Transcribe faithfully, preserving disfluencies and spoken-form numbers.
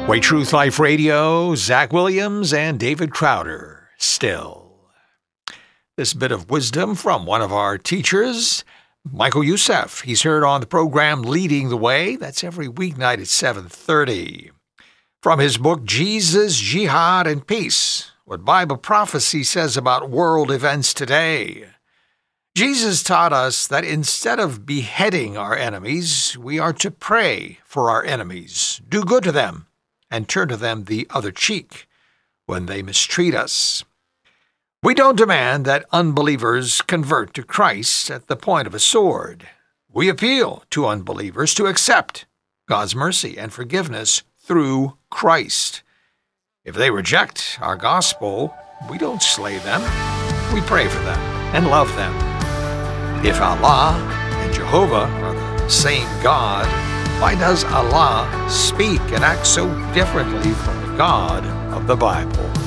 Way Truth Life Radio, Zach Williams and David Crowder, still. This bit of wisdom from one of our teachers, Michael Youssef. He's heard on the program Leading the Way. That's every weeknight at seven thirty. From his book, Jesus, Jihad, and Peace, What Bible Prophecy Says About World Events Today. Jesus taught us that instead of beheading our enemies, we are to pray for our enemies, do good to them, and turn to them the other cheek when they mistreat us. We don't demand that unbelievers convert to Christ at the point of a sword. We appeal to unbelievers to accept God's mercy and forgiveness through Christ. If they reject our gospel, we don't slay them. We pray for them and love them. If Allah and Jehovah are the same God, why does Allah speak and act so differently from the God of the Bible?